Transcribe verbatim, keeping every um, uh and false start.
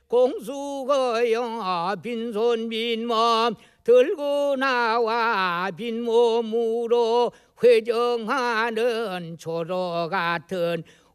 공수거여 빈손 빈몸 들고 나와 빈몸으로 회정하는 초로 같은